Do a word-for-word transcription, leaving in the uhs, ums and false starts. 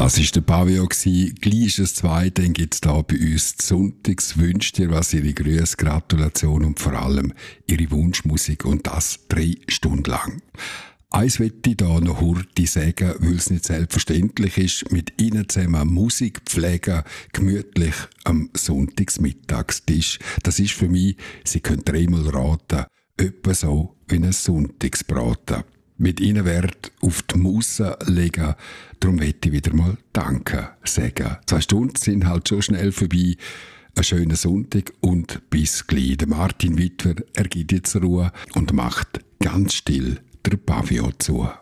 Das war der Pavillon. Gleich ist zwei, dann gibt es hier bei uns die Sonntagswünsche dir was, ihre Grüße, Gratulation und vor allem ihre Wunschmusik und das drei Stunden lang. Eins möchte ich hier noch heute sagen, weil es nicht selbstverständlich ist, mit Ihnen zusammen Musik pflegen, gemütlich am Sonntagsmittagstisch. Das ist für mich, Sie können dreimal raten, etwa so wie ein Sonntagsbraten. Mit Ihnen Wert auf die Musse legen, darum möchte ich wieder mal Danke sagen. Zwei Stunden sind halt schon schnell vorbei. Einen schönen Sonntag und bis gleich. Der Martin Wittwer, er gibt jetzt Ruhe und macht ganz still der Pavillon zu.